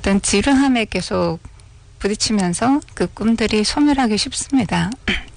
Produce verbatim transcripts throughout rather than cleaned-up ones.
어떤 지루함에 계속 부딪히면서 그 꿈들이 소멸하기 쉽습니다.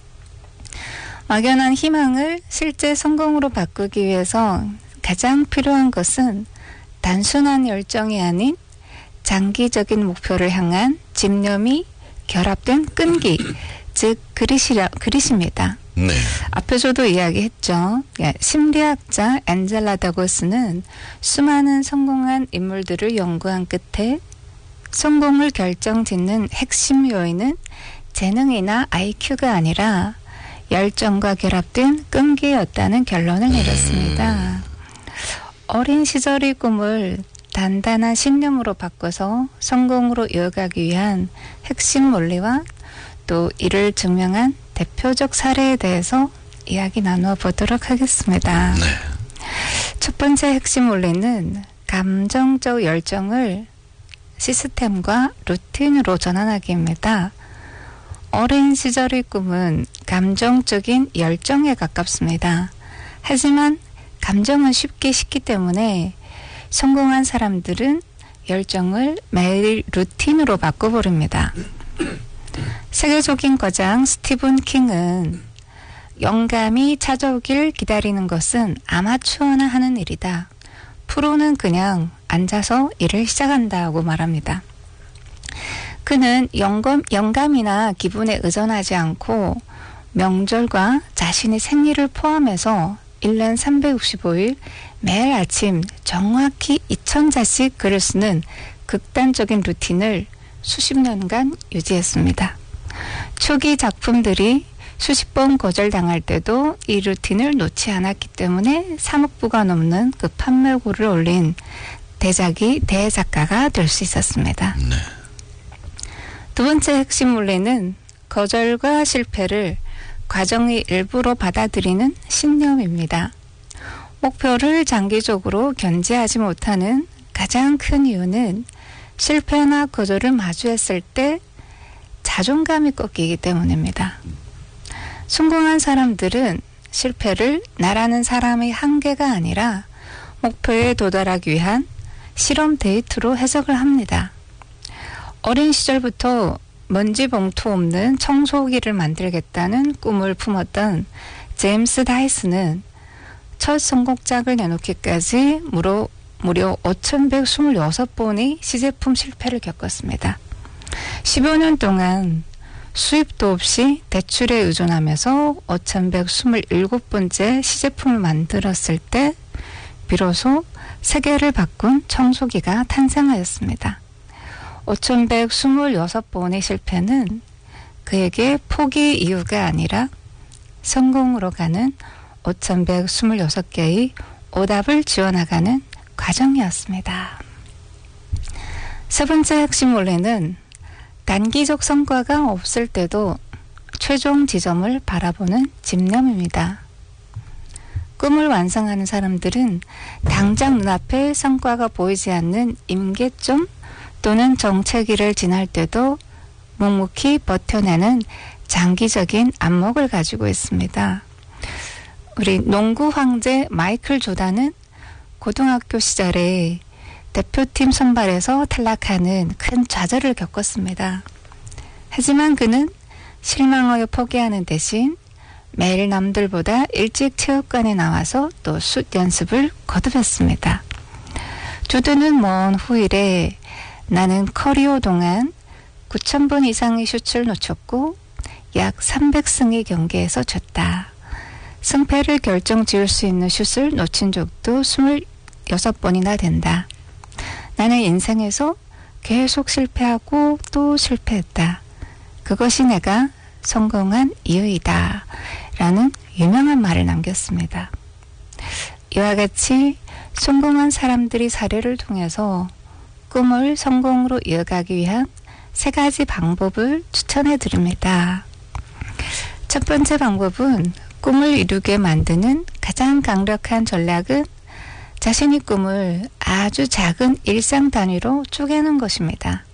막연한 희망을 실제 성공으로 바꾸기 위해서 가장 필요한 것은 단순한 열정이 아닌 장기적인 목표를 향한 집념이 결합된 끈기, 즉 그릿이라, 그릿입니다. 네. 앞에서도 이야기했죠. 심리학자 앤젤라 다고스는 수많은 성공한 인물들을 연구한 끝에 성공을 결정짓는 핵심 요인은 재능이나 아이큐가 아니라 열정과 결합된 끈기였다는 결론을 내렸습니다. 음. 어린 시절의 꿈을 단단한 신념으로 바꿔서 성공으로 이어가기 위한 핵심 원리와 또 이를 증명한 대표적 사례에 대해서 이야기 나누어 보도록 하겠습니다. 네. 첫 번째 핵심 원리는 감정적 열정을 시스템과 루틴으로 전환하기입니다. 어린 시절의 꿈은 감정적인 열정에 가깝습니다. 하지만 감정은 쉽게 식기 때문에 성공한 사람들은 열정을 매일 루틴으로 바꿔버립니다. 세계적인 거장 스티븐 킹은 영감이 찾아오길 기다리는 것은 아마추어나 하는 일이다. 프로는 그냥 앉아서 일을 시작한다고 말합니다. 그는 영감, 영감이나 기분에 의존하지 않고 명절과 자신의 생일을 포함해서 일 년 삼백육십오 일 매일 아침 정확히 이천 자씩 글을 쓰는 극단적인 루틴을 수십 년간 유지했습니다. 초기 작품들이 수십 번 거절당할 때도 이 루틴을 놓지 않았기 때문에 삼억 부가 넘는 그 판매고를 올린 대작이 대작가가 될 수 있었습니다. 네. 두 번째 핵심 원리는 거절과 실패를 과정의 일부로 받아들이는 신념입니다. 목표를 장기적으로 견제하지 못하는 가장 큰 이유는 실패나 거절을 마주했을 때 자존감이 꺾이기 때문입니다. 성공한 사람들은 실패를 나라는 사람의 한계가 아니라 목표에 도달하기 위한 실험 데이트로 해석을 합니다. 어린 시절부터 먼지 봉투 없는 청소기를 만들겠다는 꿈을 품었던 제임스 다이슨은 첫 성공작을 내놓기까지 무려, 무려 오천백이십육 번의 시제품 실패를 겪었습니다. 십여 년 동안 수입도 없이 대출에 의존하면서 오천백이십칠 번째 시제품을 만들었을 때 비로소 세계를 바꾼 청소기가 탄생하였습니다. 오천백이십육 번의 실패는 그에게 포기 이유가 아니라 성공으로 가는 오천백이십육 개의 오답을 지어나가는 과정이었습니다. 세 번째 핵심 원리는 단기적 성과가 없을 때도 최종 지점을 바라보는 집념입니다. 꿈을 완성하는 사람들은 당장 눈앞에 성과가 보이지 않는 임계점 또는 정체기를 지날 때도 묵묵히 버텨내는 장기적인 안목을 가지고 있습니다. 우리 농구 황제 마이클 조단은 고등학교 시절에 대표팀 선발에서 탈락하는 큰 좌절을 겪었습니다. 하지만 그는 실망하여 포기하는 대신 매일 남들보다 일찍 체육관에 나와서 또 슛 연습을 거듭했습니다. 조던은 먼 후일에 나는 커리어 동안 구천 번 이상의 슛을 놓쳤고 약 삼백 승의 경기에서 졌다. 승패를 결정지을 수 있는 슛을 놓친 적도 이십육 번이나 된다. 나는 인생에서 계속 실패하고 또 실패했다. 그것이 내가 성공한 이유이다. 라는 유명한 말을 남겼습니다. 이와 같이 성공한 사람들의 사례를 통해서 꿈을 성공으로 이어가기 위한 세 가지 방법을 추천해 드립니다. 첫 번째 방법은 꿈을 이루게 만드는 가장 강력한 전략은 자신의 꿈을 아주 작은 일상 단위로 쪼개는 것입니다.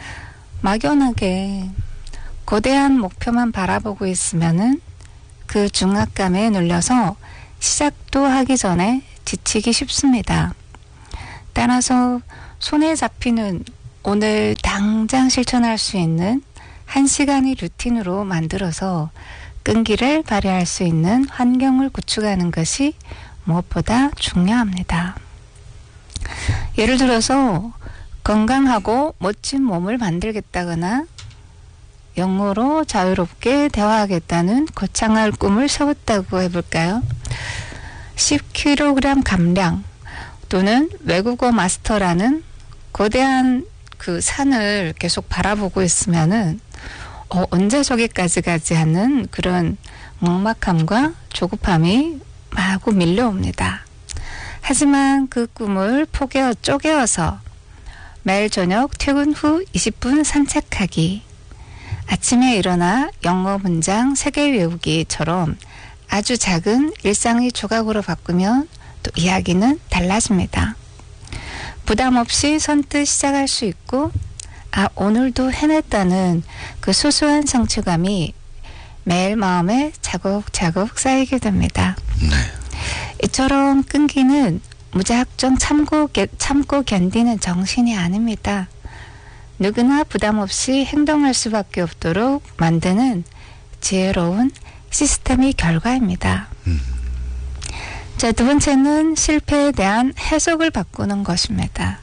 막연하게 거대한 목표만 바라보고 있으면은 그 중압감에 눌려서 시작도 하기 전에 지치기 쉽습니다. 따라서 손에 잡히는 오늘 당장 실천할 수 있는 한 시간의 루틴으로 만들어서 끈기를 발휘할 수 있는 환경을 구축하는 것이 무엇보다 중요합니다. 예를 들어서 건강하고 멋진 몸을 만들겠다거나 영어로 자유롭게 대화하겠다는 거창한 꿈을 세웠다고 해볼까요? 십 킬로그램 감량 또는 외국어 마스터라는 거대한 그 산을 계속 바라보고 있으면은 어, 언제 저기까지 가지 하는 그런 막막함과 조급함이 마구 밀려옵니다. 하지만 그 꿈을 포개어 쪼개어서 매일 저녁 퇴근 후 이십 분 산책하기, 아침에 일어나 영어 문장 세 개 외우기처럼 아주 작은 일상의 조각으로 바꾸면 또 이야기는 달라집니다. 부담 없이 선뜻 시작할 수 있고 아 오늘도 해냈다는 그 소소한 성취감이 매일 마음에 차곡차곡 쌓이게 됩니다. 네. 이처럼 끈기는 무작정 참고, 참고 견디는 정신이 아닙니다. 누구나 부담 없이 행동할 수밖에 없도록 만드는 지혜로운 시스템의 결과입니다. 음. 자, 두 번째는 실패에 대한 해석을 바꾸는 것입니다.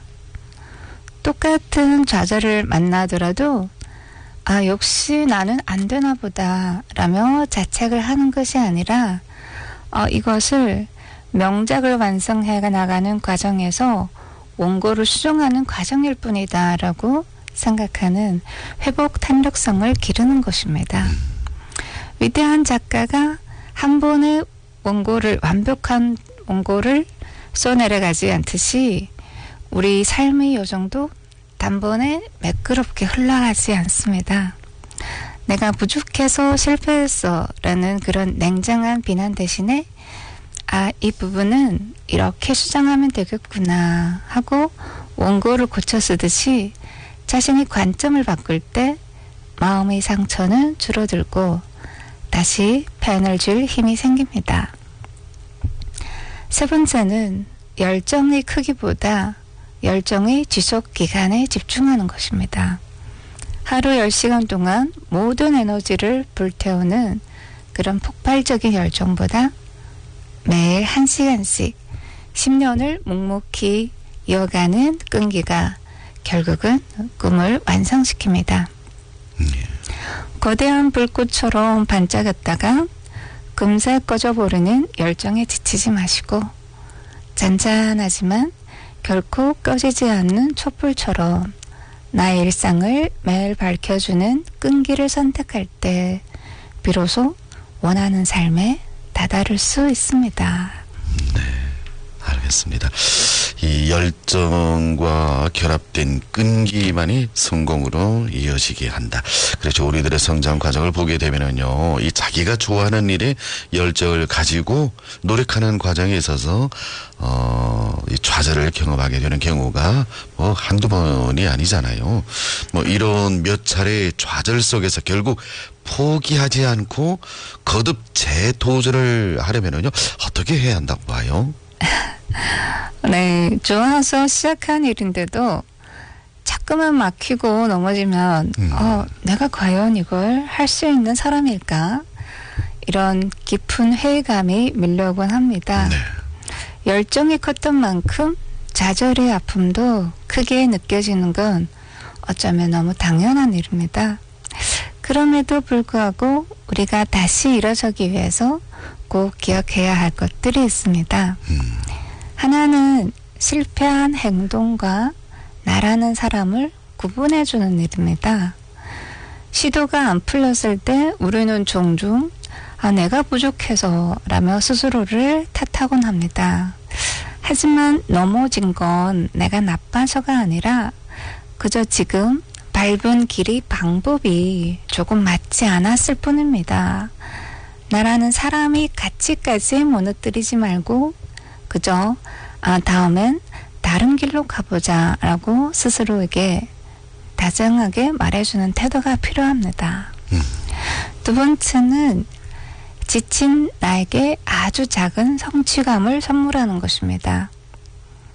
똑같은 좌절을 만나더라도 아 역시 나는 안 되나 보다 라며 자책을 하는 것이 아니라 어, 이것을 명작을 완성해 나가는 과정에서 원고를 수정하는 과정일 뿐이다 라고 생각하는 회복 탄력성을 기르는 것입니다. 위대한 작가가 한 번의 원고를 완벽한 원고를 써내려가지 않듯이 우리 삶의 여정도 단번에 매끄럽게 흘러가지 않습니다. 내가 부족해서 실패했어 라는 그런 냉정한 비난 대신에 아, 이 부분은 이렇게 수정하면 되겠구나 하고 원고를 고쳐 쓰듯이 자신의 관점을 바꿀 때 마음의 상처는 줄어들고 다시 펜을 줄 힘이 생깁니다. 세 번째는 열정의 크기보다 열정의 지속 기간에 집중하는 것입니다. 하루 열 시간 동안 모든 에너지를 불태우는 그런 폭발적인 열정보다 매일 한 시간씩 십 년을 묵묵히 이어가는 끈기가 결국은 꿈을 완성시킵니다. 거대한 불꽃처럼 반짝였다가 금세 꺼져버리는 열정에 지치지 마시고 잔잔하지만 결코 꺼지지 않는 촛불처럼 나의 일상을 매일 밝혀주는 끈기를 선택할 때 비로소 원하는 삶에 다다를 수 있습니다. 네, 알겠습니다. 이 열정과 결합된 끈기만이 성공으로 이어지게 한다. 그렇죠. 우리들의 성장 과정을 보게 되면은요, 이 자기가 좋아하는 일에 열정을 가지고 노력하는 과정에 있어서 어, 이 좌절을 경험하게 되는 경우가 뭐 한두 번이 아니잖아요. 뭐 이런 몇 차례 좌절 속에서 결국 포기하지 않고 거듭 재도전을 하려면은요, 어떻게 해야 한다고 봐요? 네, 좋아서 시작한 일인데도 자꾸만 막히고 넘어지면 음. 어, 내가 과연 이걸 할 수 있는 사람일까? 이런 깊은 회의감이 밀려오곤 합니다. 네. 열정이 컸던 만큼 좌절의 아픔도 크게 느껴지는 건 어쩌면 너무 당연한 일입니다. 그럼에도 불구하고 우리가 다시 일어서기 위해서 꼭 기억해야 할 것들이 있습니다. 음. 하나는 실패한 행동과 나라는 사람을 구분해주는 일입니다. 시도가 안 풀렸을 때 우리는 종종 아, 내가 부족해서 라며 스스로를 탓하곤 합니다. 하지만 넘어진 건 내가 나빠서가 아니라 그저 지금 밟은 길이 방법이 조금 맞지 않았을 뿐입니다. 나라는 사람이 가치까지 무너뜨리지 말고 그저 아, 다음엔 다른 길로 가보자 라고 스스로에게 다정하게 말해주는 태도가 필요합니다. 음. 두 번째는 지친 나에게 아주 작은 성취감을 선물하는 것입니다.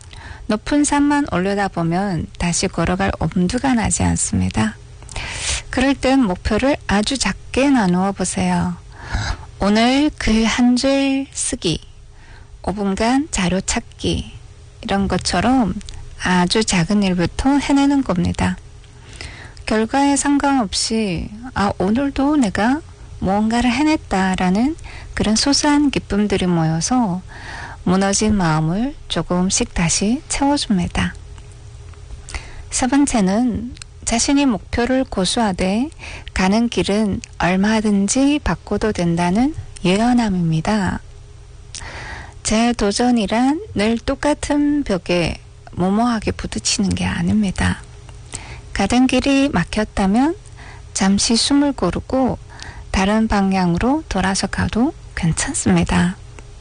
높은 산만 올려다보면 다시 걸어갈 엄두가 나지 않습니다. 그럴 땐 목표를 아주 작게 나누어 보세요. 오늘 글 한 줄 쓰기, 오 분간 자료 찾기, 이런 것처럼 아주 작은 일부터 해내는 겁니다. 결과에 상관없이 아 오늘도 내가 무언가를 해냈다라는 그런 소소한 기쁨들이 모여서 무너진 마음을 조금씩 다시 채워줍니다. 세 번째는 자신이 목표를 고수하되 가는 길은 얼마든지 바꿔도 된다는 예언함입니다. 제 도전이란 늘 똑같은 벽에 무모하게 부딪히는 게 아닙니다. 가던 길이 막혔다면 잠시 숨을 고르고 다른 방향으로 돌아서 가도 괜찮습니다.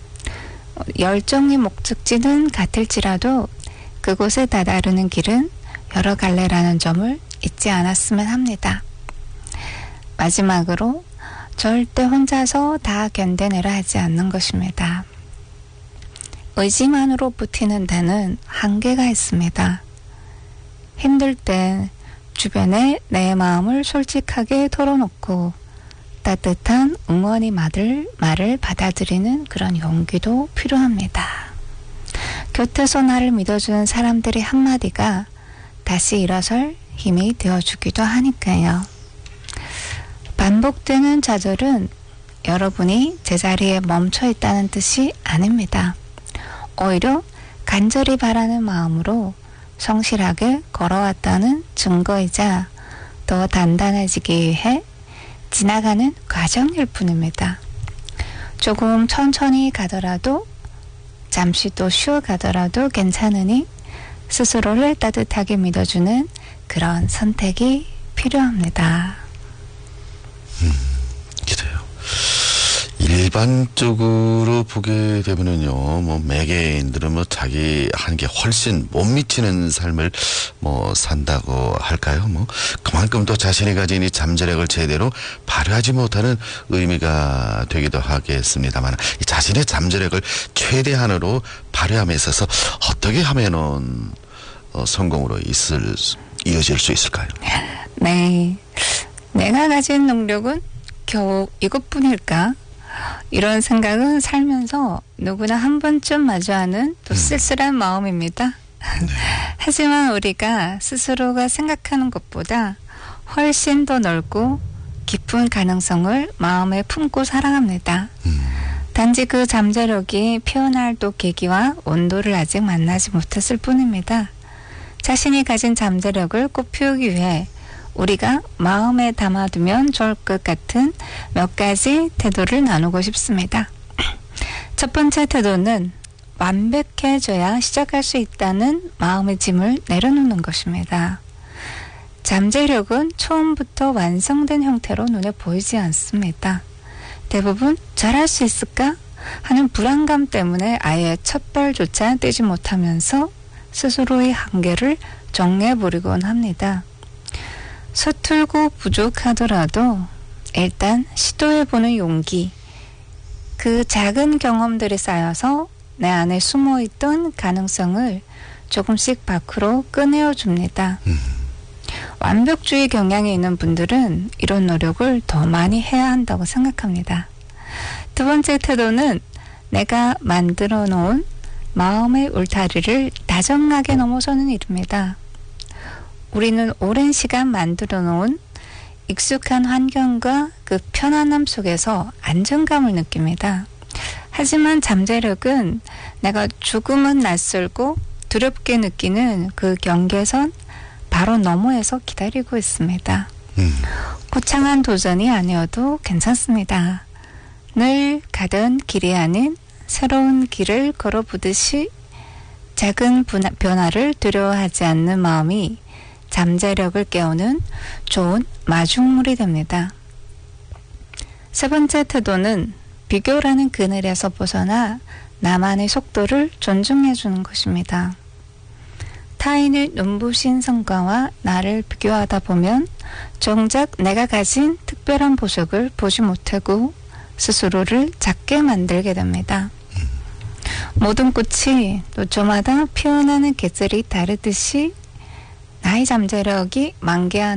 열정의 목적지는 같을지라도 그곳에 다다르는 길은 여러 갈래라는 점을 잊지 않았으면 합니다. 마지막으로 절대 혼자서 다 견뎌내려 하지 않는 것입니다. 의지만으로 버티는 데는 한계가 있습니다. 힘들 땐 주변에 내 마음을 솔직하게 털어놓고 따뜻한 응원의 말을, 말을 받아들이는 그런 용기도 필요합니다. 곁에서 나를 믿어주는 사람들의 한마디가 다시 일어설 힘이 되어주기도 하니까요. 반복되는 좌절은 여러분이 제자리에 멈춰 있다는 뜻이 아닙니다. 오히려 간절히 바라는 마음으로 성실하게 걸어왔다는 증거이자 더 단단해지기 위해 지나가는 과정일 뿐입니다. 조금 천천히 가더라도 잠시 또 쉬어가더라도 괜찮으니 스스로를 따뜻하게 믿어주는 그런 선택이 필요합니다. 음, 그래요. 일반적으로 보게 되면은요, 뭐 매개인들은 뭐 자기 한계 훨씬 못 미치는 삶을 뭐 산다고 할까요? 뭐 그만큼 또 자신이 가진 이 잠재력을 제대로 발휘하지 못하는 의미가 되기도 하겠습니다만, 이 자신의 잠재력을 최대한으로 발휘함에 있어서 어떻게 하면은 어, 성공으로 있을 이어질 수 있을까요? 네, 내가 가진 능력은 겨우 이것뿐일까? 이런 생각은 살면서 누구나 한 번쯤 마주하는 또 쓸쓸한 음. 마음입니다. 네. 하지만 우리가 스스로가 생각하는 것보다 훨씬 더 넓고 깊은 가능성을 마음에 품고 살아갑니다. 음. 단지 그 잠재력이 피어날 또 계기와 온도를 아직 만나지 못했을 뿐입니다. 자신이 가진 잠재력을 꽃 피우기 위해 우리가 마음에 담아두면 좋을 것 같은 몇 가지 태도를 나누고 싶습니다. 첫 번째 태도는 완벽해져야 시작할 수 있다는 마음의 짐을 내려놓는 것입니다. 잠재력은 처음부터 완성된 형태로 눈에 보이지 않습니다. 대부분 잘할 수 있을까 하는 불안감 때문에 아예 첫 발조차 떼지 못하면서 스스로의 한계를 정해버리곤 합니다. 서툴고 부족하더라도 일단 시도해보는 용기, 그 작은 경험들이 쌓여서 내 안에 숨어있던 가능성을 조금씩 밖으로 꺼내어 줍니다. 음. 완벽주의 경향이 있는 분들은 이런 노력을 더 많이 해야 한다고 생각합니다. 두 번째 태도는 내가 만들어 놓은 마음의 울타리를 다정하게 넘어서는 일입니다. 우리는 오랜 시간 만들어 놓은 익숙한 환경과 그 편안함 속에서 안정감을 느낍니다. 하지만 잠재력은 내가 조금은 낯설고 두렵게 느끼는 그 경계선 바로 너머에서 기다리고 있습니다. 음. 거창한 도전이 아니어도 괜찮습니다. 늘 가던 길이 아닌 새로운 길을 걸어보듯이 작은 변화를 두려워하지 않는 마음이 잠재력을 깨우는 좋은 마중물이 됩니다. 세 번째 태도는 비교라는 그늘에서 벗어나 나만의 속도를 존중해 주는 것입니다. 타인의 눈부신 성과와 나를 비교하다 보면 정작 내가 가진 특별한 보석을 보지 못하고 스스로를 작게 만들게 됩니다. 모든 꽃이 노초마다 피어나는 계절이 다르듯이 나의 잠재력이 만개한